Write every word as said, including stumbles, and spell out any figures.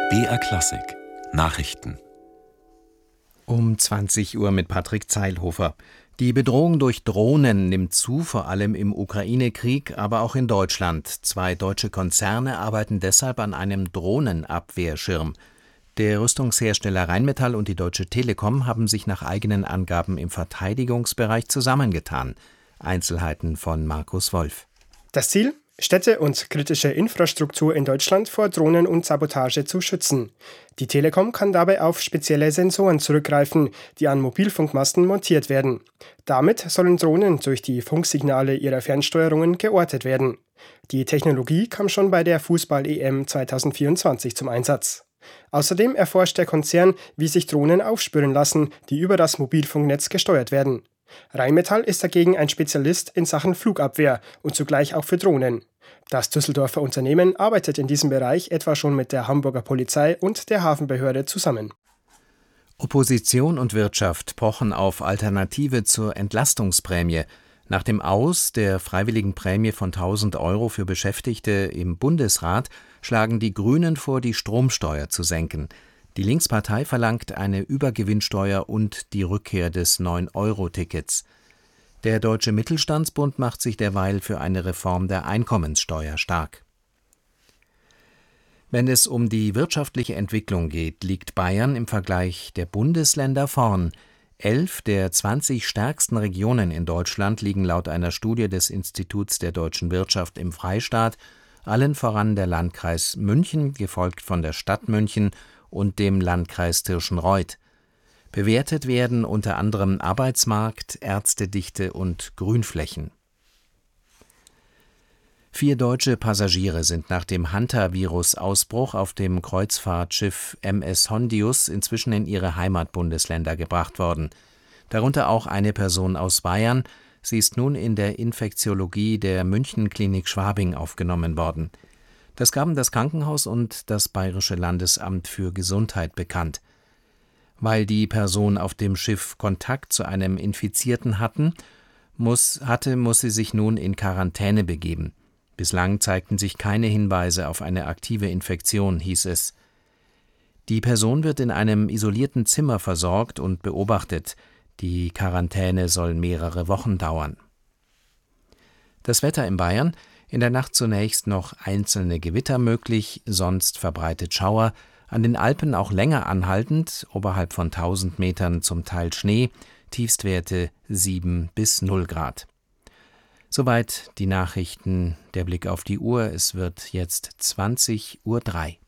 B R Klassik Nachrichten Um zwanzig Uhr mit Patrick Zeilhofer. Die Bedrohung durch Drohnen nimmt zu, vor allem im Ukraine-Krieg, aber auch in Deutschland. Zwei deutsche Konzerne arbeiten deshalb an einem Drohnenabwehrschirm. Der Rüstungshersteller Rheinmetall und die Deutsche Telekom haben sich nach eigenen Angaben im Verteidigungsbereich zusammengetan. Einzelheiten von Markus Wolf. Das Ziel? Städte und kritische Infrastruktur in Deutschland vor Drohnen und Sabotage zu schützen. Die Telekom kann dabei auf spezielle Sensoren zurückgreifen, die an Mobilfunkmasten montiert werden. Damit sollen Drohnen durch die Funksignale ihrer Fernsteuerungen geortet werden. Die Technologie kam schon bei der Fußball-E M zwanzig vierundzwanzig zum Einsatz. Außerdem erforscht der Konzern, wie sich Drohnen aufspüren lassen, die über das Mobilfunknetz gesteuert werden. Rheinmetall ist dagegen ein Spezialist in Sachen Flugabwehr und zugleich auch für Drohnen. Das Düsseldorfer Unternehmen arbeitet in diesem Bereich etwa schon mit der Hamburger Polizei und der Hafenbehörde zusammen. Opposition und Wirtschaft pochen auf Alternative zur Entlastungsprämie. Nach dem Aus der freiwilligen Prämie von tausend Euro für Beschäftigte im Bundesrat schlagen die Grünen vor, die Stromsteuer zu senken. Die Linkspartei verlangt eine Übergewinnsteuer und die Rückkehr des neun Euro Tickets. Der Deutsche Mittelstandsbund macht sich derweil für eine Reform der Einkommenssteuer stark. Wenn es um die wirtschaftliche Entwicklung geht, liegt Bayern im Vergleich der Bundesländer vorn. Elf der zwanzig stärksten Regionen in Deutschland liegen laut einer Studie des Instituts der deutschen Wirtschaft im Freistaat, allen voran der Landkreis München, gefolgt von der Stadt München und dem Landkreis Tirschenreuth. Bewertet werden unter anderem Arbeitsmarkt, Ärztedichte und Grünflächen. Vier deutsche Passagiere sind nach dem Hanta-Virus-Ausbruch auf dem Kreuzfahrtschiff M S Hondius inzwischen in ihre Heimatbundesländer gebracht worden. Darunter auch eine Person aus Bayern. Sie ist nun in der Infektiologie der München-Klinik Schwabing aufgenommen worden. Das gaben das Krankenhaus und das Bayerische Landesamt für Gesundheit bekannt. Weil die Person auf dem Schiff Kontakt zu einem Infizierten hatten, muss, hatte, muss sie sich nun in Quarantäne begeben. Bislang zeigten sich keine Hinweise auf eine aktive Infektion, hieß es. Die Person wird in einem isolierten Zimmer versorgt und beobachtet. Die Quarantäne soll mehrere Wochen dauern. Das Wetter in Bayern: In der Nacht zunächst noch einzelne Gewitter möglich, sonst verbreitet Schauer, an den Alpen auch länger anhaltend, oberhalb von tausend Metern zum Teil Schnee, Tiefstwerte sieben bis null Grad. Soweit die Nachrichten, der Blick auf die Uhr, es wird jetzt zwanzig Uhr drei.